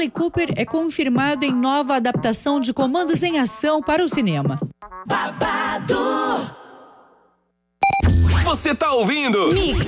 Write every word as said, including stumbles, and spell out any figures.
Bradley Cooper é confirmado em nova adaptação de Comandos em Ação para o cinema. Babado. Você tá ouvindo? Mix.